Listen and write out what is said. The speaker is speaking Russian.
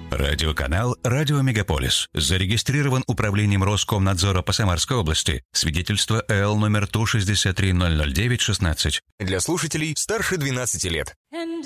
Радиоканал «Радио Мегаполис». Зарегистрирован Управлением Роскомнадзора по Самарской области. Свидетельство ЭЛ номер 163-009-16. Для слушателей старше 12 лет.